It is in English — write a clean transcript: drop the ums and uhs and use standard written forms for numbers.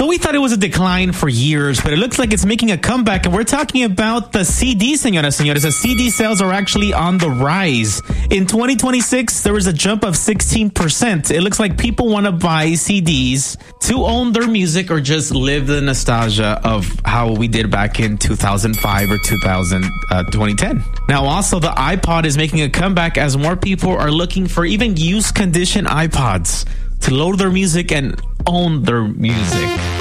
So we thought it was a decline for years, but it looks like it's making a comeback. And we're talking about the CD, señoras, señores. The CD sales are actually on the rise. In 2026, there was a jump of 16%. It looks like people want to buy CDs to own their music or just live the nostalgia of how we did back in 2005 or 2010. Now, also, the iPod is making a comeback as more people are looking for even used condition iPods to load their music and own their music.